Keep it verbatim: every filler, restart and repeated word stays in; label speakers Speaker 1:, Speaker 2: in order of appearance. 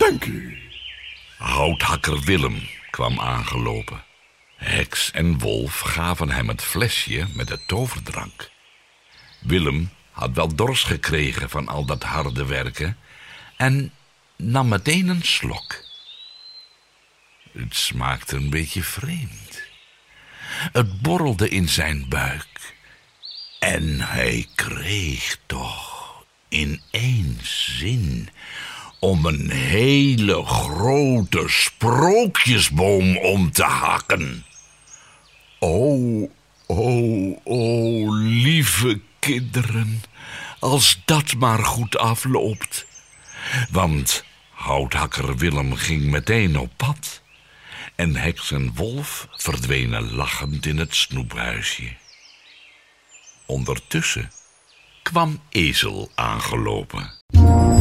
Speaker 1: Dank u.
Speaker 2: Houthakker Willem kwam aangelopen. Heks en wolf gaven hem het flesje met de toverdrank. Willem had wel dorst gekregen van al dat harde werken en nam meteen een slok. Het smaakte een beetje vreemd. Het borrelde in zijn buik en hij kreeg toch in één zin om een hele grote sprookjesboom om te hakken. O, o, o, lieve kinderen, als dat maar goed afloopt. Want houthakker Willem ging meteen op pad en heks en wolf verdwenen lachend in het snoephuisje. Ondertussen kwam Ezel aangelopen.